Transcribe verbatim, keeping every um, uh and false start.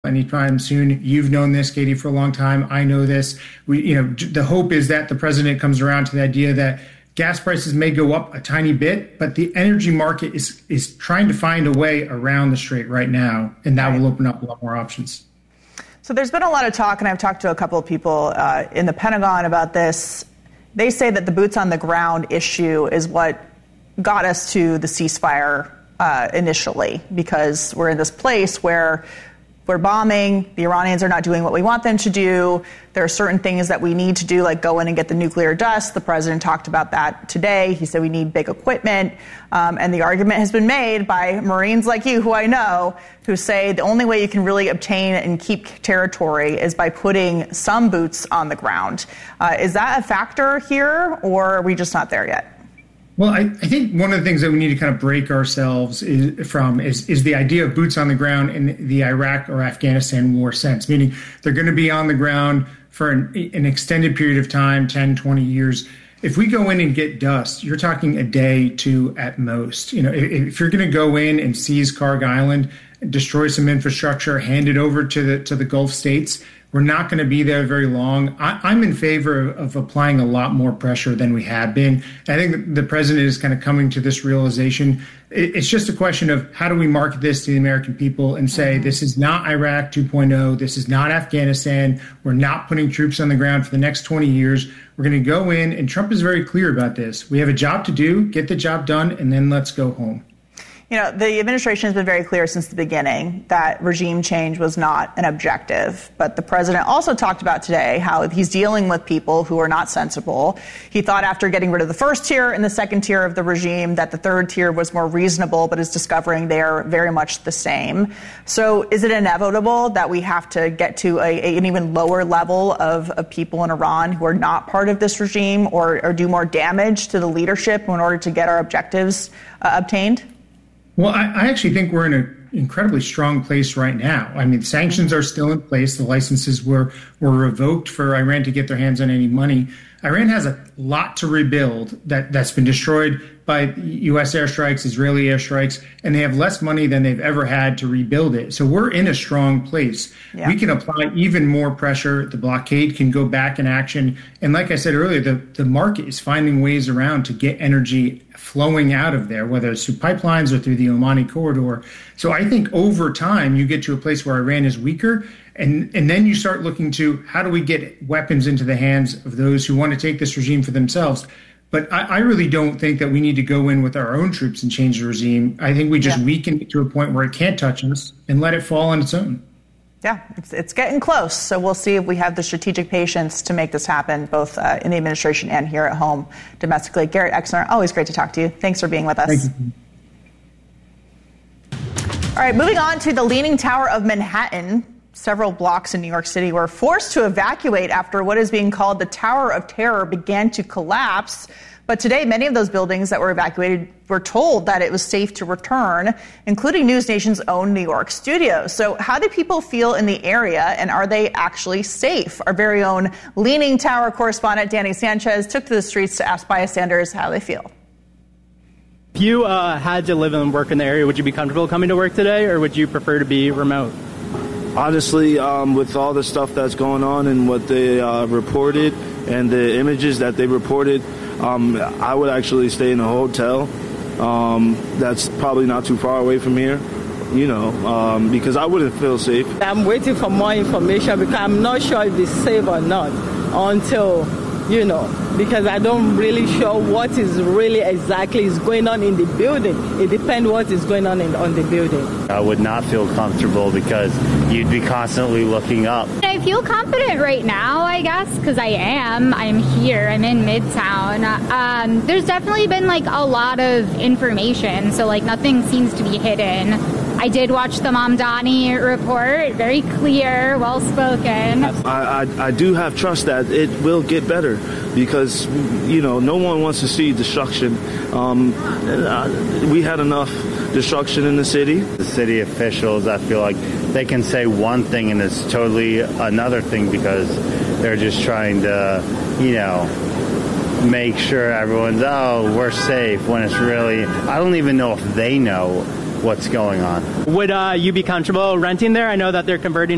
anytime soon. You've known this, Katie, for a long time. I know this. We, you know, the hope is that the president comes around to the idea that gas prices may go up a tiny bit, but the energy market is is trying to find a way around the strait right now, and that will open up a lot more options. So there's been a lot of talk, and I've talked to a couple of people uh, in the Pentagon about this. They say that the boots on the ground issue is what got us to the ceasefire uh, initially, because we're in this place where we're bombing, the Iranians are not doing what we want them to do. There are certain things that we need to do, like go in and get the nuclear dust. The president talked about that today. He said we need big equipment. Um, and the argument has been made by Marines like you, who I know, who say the only way you can really obtain and keep territory is by putting some boots on the ground. Uh, is that a factor here, or are we just not there yet? Well, I, I think one of the things that we need to kind of break ourselves is, from is, is the idea of boots on the ground in the Iraq or Afghanistan war sense, meaning they're going to be on the ground for an, an extended period of time, ten, twenty years. If we go in and get dust, you're talking a day, two at most. You know, if, if you're going to go in and seize Karg Island, destroy some infrastructure, hand it over to the to the Gulf states, we're not going to be there very long. I, I'm in favor of, of applying a lot more pressure than we have been. I think the president is kind of coming to this realization. It, it's just a question of how do we market this to the American people and say, mm-hmm. this is not Iraq two point oh. This is not Afghanistan. We're not putting troops on the ground for the next twenty years. We're going to go in, and Trump is very clear about this. We have a job to do, get the job done, and then let's go home. You know, the administration has been very clear since the beginning that regime change was not an objective. But the president also talked about today how he's dealing with people who are not sensible. He thought after getting rid of the first tier and the second tier of the regime that the third tier was more reasonable, but is discovering they're very much the same. So is it inevitable that we have to get to a, an even lower level of, of people in Iran who are not part of this regime, or, or do more damage to the leadership in order to get our objectives uh, obtained? Well, I, I actually think we're in an incredibly strong place right now. I mean, sanctions are still in place. The licenses were, were revoked for Iran to get their hands on any money. Iran has a lot to rebuild that, that's been destroyed by U S airstrikes, Israeli airstrikes, and they have less money than they've ever had to rebuild it. So we're in a strong place. Yeah. We can apply even more pressure. The blockade can go back in action. And like I said earlier, the, the market is finding ways around to get energy flowing out of there, whether it's through pipelines or through the Omani corridor. So I think over time, you get to a place where Iran is weaker. And, and then you start looking to how do we get weapons into the hands of those who want to take this regime for themselves. But I, I really don't think that we need to go in with our own troops and change the regime. I think we just yeah. weaken it to a point where it can't touch us and let it fall on its own. Yeah, it's, it's getting close. So we'll see if we have the strategic patience to make this happen, both uh, in the administration and here at home domestically. Garrett Exner, always great to talk to you. Thanks for being with us. Thank you. All right, moving on to the Leaning Tower of Manhattan. Several blocks in New York City were forced to evacuate after what is being called the Tower of Terror began to collapse. But today, many of those buildings that were evacuated were told that it was safe to return, including News Nation's own New York studio. So how do people feel in the area, and are they actually safe? Our very own Leaning Tower correspondent Danny Sanchez took to the streets to ask bystanders how they feel. If you uh, had to live and work in the area, would you be comfortable coming to work today, or would you prefer to be remote? Honestly, um, with all the stuff that's going on and what they uh, reported and the images that they reported, um, I would actually stay in a hotel um, that's probably not too far away from here, you know, um, because I wouldn't feel safe. I'm waiting for more information because I'm not sure if it's safe or not until, you know, because I don't really sure what is really exactly is going on in the building. It depends what is going on in on the building. I would not feel comfortable because you'd be constantly looking up. I feel confident right now, I guess, because I am. I'm here. I'm in Midtown. Um, there's definitely been like a lot of information, so like nothing seems to be hidden. I did watch the Mamdani report, very clear, well-spoken. I, I, I do have trust that it will get better because, you know, no one wants to see destruction. Um, we had enough destruction in the city. The city officials, I feel like they can say one thing and it's totally another thing because they're just trying to, you know, make sure everyone's, oh, we're safe, when it's really, I don't even know if they know what's going on. Would uh, you be comfortable renting there? I know that they're converting